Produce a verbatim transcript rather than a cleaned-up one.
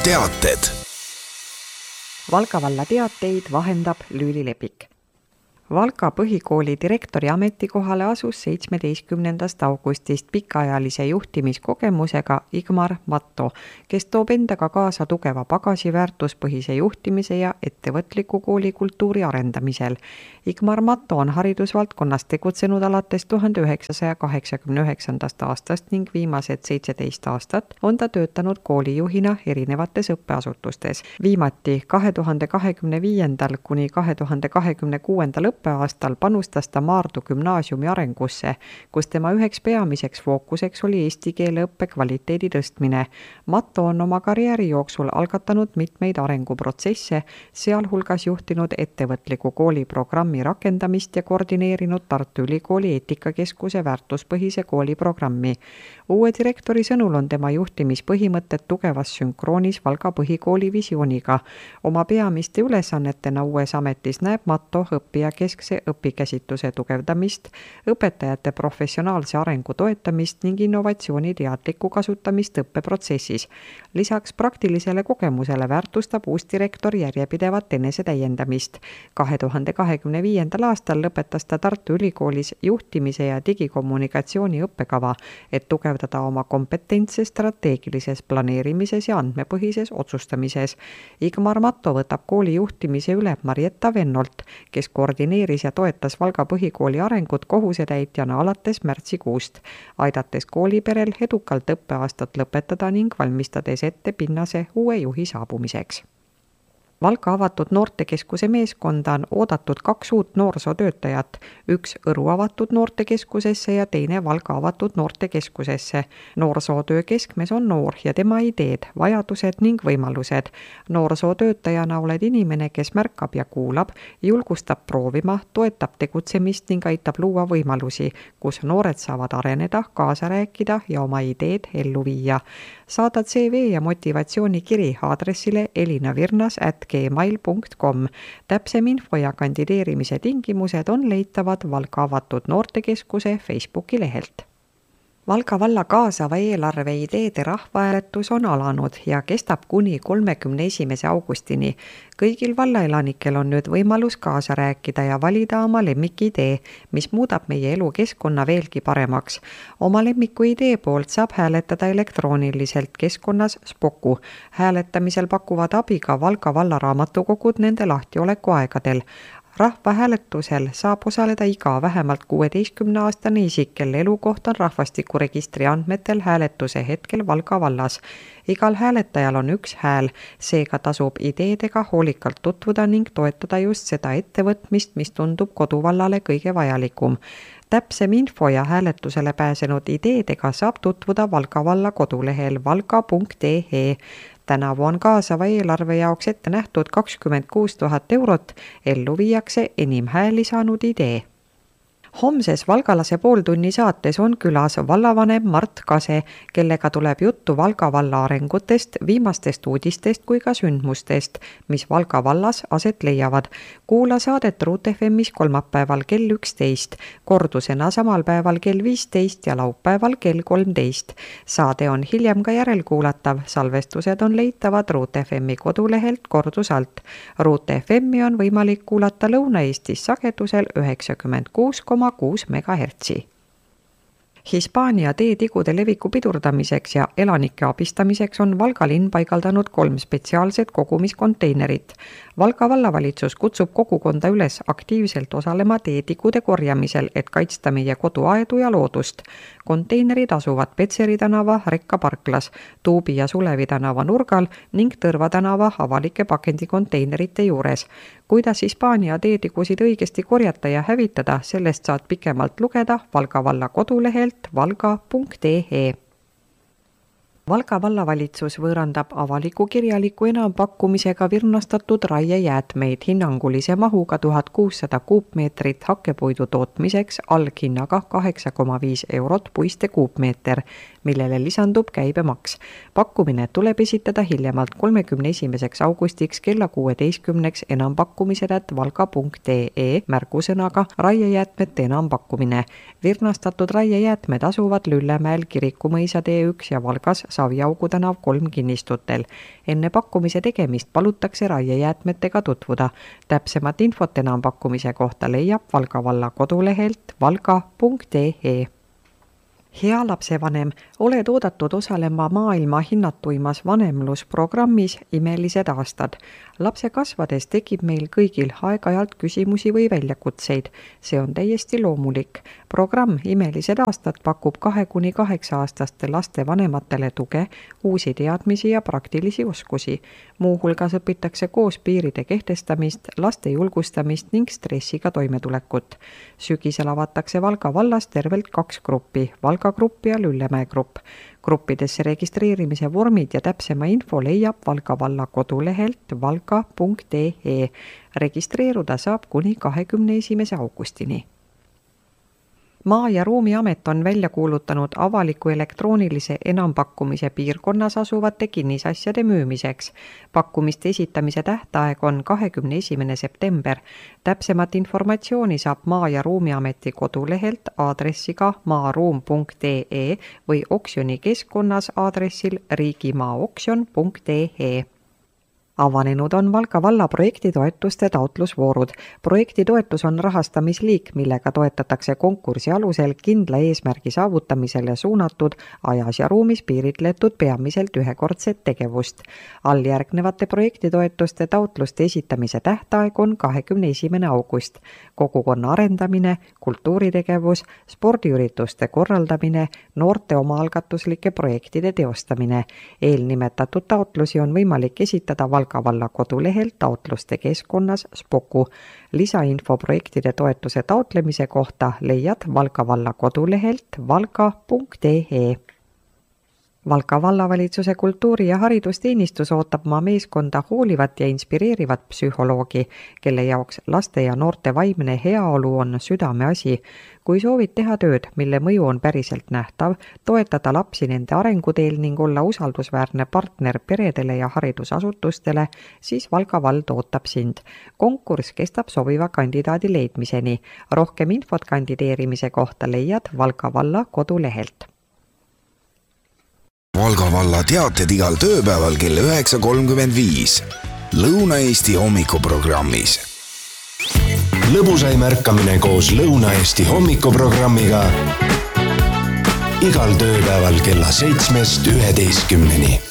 teated. Valga valla teateid vahendab Lüüli Lepik. Valga põhikooli direktori ametikohale asus seitsmeteistkümnendast augustist pikaajalise juhtimiskogemusega Igmar Matto, kes toob endaga kaasa tugeva pagasi väärtuspõhise juhtimise ja ettevõtliku koolikultuuri arendamisel. Igmar Matto on haridusvaldkonnas tegutsenud alates tuhande üheksasaja kaheksakümne üheksandast aastast ning viimased seitseteist aastat on ta töötanud koolijuhina erinevates õppeasutustes. Viimati kahe tuhande kahekümne viiendal kuni kahe tuhande kahekümne kuuendal õppeaastal panustas ta Maardu gümnaasiumi arengusse, kus tema üheks peamiseks fookuseks oli eesti keele õppe kvaliteedi tõstmine. Matto on oma karjääri jooksul algatanud mitmeid arenguprotsesse, sealhulgas juhtinud ettevõtliku kooliprogrammi rakendamist ja koordineerinud Tartu Ülikooli eetikakeskuse väärtuspõhise kooliprogrammi. Uue direktori sõnul on tema juhtimispõhimõtted tugevas sünkroonis Valga põhikooli visiooniga. Oma peamiste ülesannetena uues ametis näeb Matto õppija keskse õpikäsitluse tugevdamist, õpetajate professionaalse arengu toetamist ning innovatsiooni teadlikku kasutamist õppeprotsessis. Lisaks praktilisele kogemusele väärtustab uus direktor järjepidevat enesetäiendamist. kahe tuhande kahekümne viiendal aastal lõpetas ta Tartu Ülikoolis juhtimise ja digikommunikatsiooni õppekava, et tugevdada oma kompetentse strateegilises planeerimises ja andmepõhises otsustamises. Igmar Matto võtab kooli juhtimise üle Marietta Vennolt, kes koordineeris ja toetas Valga põhikooli arengut kohusetäitjana alates märtsikuust, aidates kooliperel edukalt õppeaastat lõpetada ning valmistades ette pinnase uue juhi saabumiseks. Valga avatud noortekeskuse meeskonda on oodatud kaks uut noorsootöötajat, üks Õru avatud noortekeskusesse ja teine Valga avatud noortekeskusesse. Noorsootöö keskmes on noor ja tema ideed, vajadused ning võimalused. Noorsootöötajana oled inimene, kes märkab ja kuulab, julgustab proovima, toetab tegutsemist ning aitab luua võimalusi, kus noored saavad areneda, kaasa rääkida ja oma ideed ellu viia. Saada C V ja motivatsioonikiri aadressile elinavirnas at gmail punkt com. Täpsem info ja kandideerimise tingimused on leitavad Valga avatud noortekeskuse Facebooki lehelt. Valga valla kaasava eelarve ideede rahvahääletus on alanud ja kestab kuni kolmekümne esimese augustini. Kõigil vallaelanikel on nüüd võimalus kaasa rääkida ja valida oma lemmikidee, mis muudab meie elukeskkonna veelgi paremaks. Oma lemmiku idee poolt saab hääletada elektrooniliselt keskkonnas Spoku. Hääletamisel pakuvad abi ka Valga valla raamatukogud nende lahtioleku aegadel. Rahvahääletusel saab osaleda iga vähemalt kuueteistkümne aastane isik, kelle elukoht on rahvastikuregistri andmetel hääletuse hetkel Valga vallas. Igal hääletajal on üks hääl, seega tasub ideedega hoolikalt tutvuda ning toetada just seda ettevõtmist, mis tundub koduvallale kõige vajalikum. Täpsem info ja hääletusele pääsenud ideedega saab tutvuda Valga valla kodulehel valga punkt ee. Tänavu on kaasava eelarve jaoks ette nähtud kakskümmend kuus tuhat eurot, ellu viiakse enim hääli saanud idee. Homses Valgalase pooltunni saates on külas vallavanem Mart Kase, kellega tuleb juttu Valga valla arengutest, viimastest uudistest kui ka sündmustest, mis Valga vallas aset leiavad. Kuula saadet Ruut F M-is kolmapäeval kell üksteist, kordusena samal päeval kell viisteist ja laupäeval kell kolmteist. Saade on hiljem ka järelkuulatav, salvestused on leitavad Ruut F M-i kodulehelt kordusalt. Ruut F M-i on võimalik kuulata Lõuna-Eestis sagedusel üheksakümmend kuus koma kuus megahertsi. Hispaania teetigude leviku pidurdamiseks ja elanike abistamiseks on Valga linn paigaldanud kolm spetsiaalset kogumiskonteinerit. Valga vallavalitsus kutsub kogukonda üles aktiivselt osalema teetigude korjamisel, et kaitsta meie koduaedu ja loodust. Konteinerid asuvad Petseri tänava Rekka parklas, Tuubi ja Sulevi tänava nurgal ning Tõrva tänava avalike pakendikonteinerite juures. Kuidas Hispaania teetigusid õigesti korjata ja hävitada, sellest saad pikemalt lugeda Valga valla kodulehelt valga punkt ee. Valga vallavalitsus võõrandab avaliku kirjaliku enampakkumisega virnastatud raiejäätmeid hinnangulise mahuga tuhat kuussada kuupmeetrit hakkepuidu tootmiseks alghinnaga kaheksa koma viis eurot puiste kuupmeeter, millele lisandub käibemaks. Pakkumine tuleb esitada hiljemalt kolmekümne esimeseks augustiks kella kuueteistkümneks enampakkumised at valga punkt ee märgusõnaga raiejäätmete enampakkumine. Virnastatud raiejäätmed asuvad Lüllemäel, Kirikumõisa tee üks ja Valgas Saviaugu tänav kolm kinnistutel. Enne pakkumise tegemist palutakse raiejäätmetega tutvuda. Täpsemat infot enampakkumise kohta leiab Valga valla kodulehelt valga punkt ee. Hea lapsevanem, oled oodatud osalema maailma hinnatuimas vanemlusprogrammis Imelised aastad. Lapse kasvades tekib meil kõigil aeg-ajalt küsimusi või väljakutseid. See on täiesti loomulik. Programm Imelised aastad pakub kahe kuni kaheksa aastaste laste vanematele tuge, uusi teadmisi ja praktilisi oskusi. Muuhulgas õpitakse koos piiride kehtestamist, laste julgustamist ning stressiga toimetulekut. Sügisel avatakse Valga vallas tervelt kaks gruppi, Valga grupp ja Lüllemäe grupp. Gruppidesse registreerimise vormid ja täpsema info leiab Valga valla kodulehelt valga punkt ee. Registreeruda saab kuni kahekümne esimese augustini. Maa- ja Ruumiamet on välja kuulutanud avaliku elektroonilise enampakkumise piirkonnas asuvate kinnisasjade müümiseks. Pakkumiste esitamise tähtaeg on kahekümne esimene september. Täpsemat informatsiooni saab Maa- ja Ruumiameti kodulehelt aadressiga maaruum punkt ee või oksjonikeskkonnas aadressil riigimaaoksjon punkt ee. Avanenud on Valga valla projektitoetuste taotlusvoorud. Projektitoetus on rahastamisliik, millega toetatakse konkursi alusel kindla eesmärgi saavutamisele suunatud ajas ja ruumis piiritletud peamiselt ühekordset tegevust. Alljärgnevate projektitoetuste taotluste esitamise tähtaeg on kahekümne esimene august. Kogukonna arendamine, kultuuritegevus, spordiürituste korraldamine, noorte omaalgatuslike projektide teostamine. Eelnimetatud taotlusi on võimalik esitada Valga Valga valla kodulehel taotluste keskkonnas Spoku. Lisainfo projektide toetuse taotlemise kohta leiad Valga valla kodulehelt valga punkt ee. Valga vallavalitsuse kultuuri- ja haridusteenistus ootab maa meeskonda hoolivat ja inspireerivat psühholoogi, kelle jaoks laste ja noorte vaimne heaolu on südameasi. Kui soovid teha tööd, mille mõju on päriselt nähtav, toetada lapsi nende arenguteel ning olla usaldusväärne partner peredele ja haridusasutustele, siis Valga vald ootab sind. Konkurss kestab sobiva kandidaadi leidmiseni. Rohkem infot kandideerimise kohta leiad Valga valla kodulehelt. Valga valla teated igal tööpäeval kell üheksa kolmkümmend viis. Lõuna-Eesti hommikuprogrammis. Lõbusaim ärkamine koos Lõuna-Eesti hommikuprogrammiga igal tööpäeval kella seitsmest üheteistkümneni.